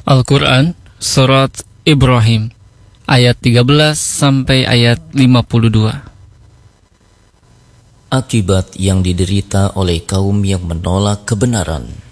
Al-Quran, Surat Ibrahim, ayat 13 sampai ayat 52. Akibat yang diderita oleh kaum yang menolak kebenaran.